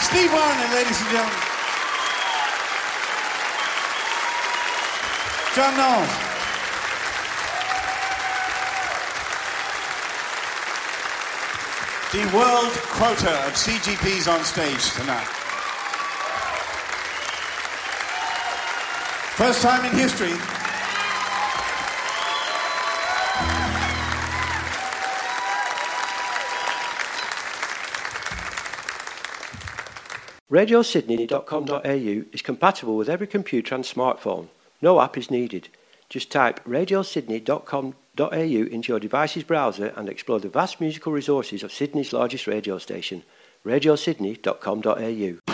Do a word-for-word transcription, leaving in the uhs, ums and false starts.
Steve Warner, ladies and gentlemen. John Knowles. The world quota of C G Ps on stage tonight. First time in history. radio sydney dot com dot a u is compatible with every computer and smartphone. No app is needed. Just type radio sydney dot com dot a u into your device's browser and explore the vast musical resources of Sydney's largest radio station, radio sydney dot com dot a u.